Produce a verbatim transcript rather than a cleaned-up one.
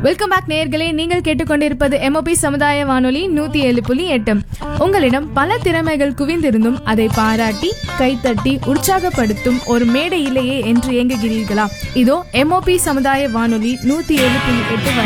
Welcome back நேயர்களே, நீங்கள் கேட்டுக்கொண்டிருப்பது எம்ஓபி சமுதாய வானொலி நூத்தி ஏழு புள்ளி எட்டு. உங்களிடம் பல திறமைகள் குவிந்திருந்தும் அதை பாராட்டி கைத்தட்டி உற்சாகப்படுத்தும் ஒரு மேடை இல்லையே என்று இயங்குகிறீர்களா? இதோ எம்ஓபி சமுதாய வானொலி நூத்தி ஏழு புள்ளி எட்டு